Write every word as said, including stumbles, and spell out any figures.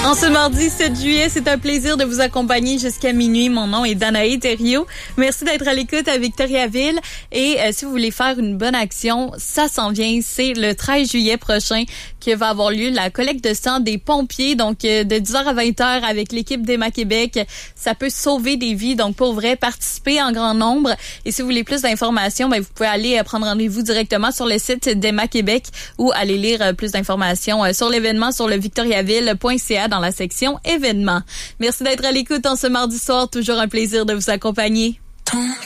En ce mardi sept juillet, c'est un plaisir de vous accompagner jusqu'à minuit. Mon nom est Danae Thériault. Merci d'être à l'écoute à Victoriaville. Et euh, si vous voulez faire une bonne action, ça s'en vient. C'est le treize juillet prochain que va avoir lieu la collecte de sang des pompiers. Donc, euh, de dix heures à vingt heures avec l'équipe d'Emma Québec. Ça peut sauver des vies. Donc, pour vrai, participez en grand nombre. Et si vous voulez plus d'informations, ben, vous pouvez aller euh, prendre rendez-vous directement sur le site d'Emma Québec ou aller lire euh, plus d'informations euh, sur l'événement sur le victoriaville point c a dans la section événements. Merci d'être à l'écoute en ce mardi soir. Toujours un plaisir de vous accompagner. Ton